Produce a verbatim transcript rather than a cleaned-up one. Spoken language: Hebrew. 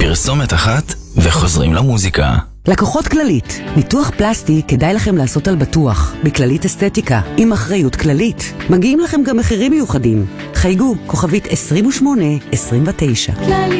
פרסומת אחת וחוזרים למוזיקה. לקוחות כללית, ניתוח פלסטי כדאי לכם לעשות על בטוח, בכללית אסתטיקה, עם אחריות כללית. מגיעים לכם גם מחירים מיוחדים. חייגו, כוכבית עשרים ושמונה עשרים ותשע.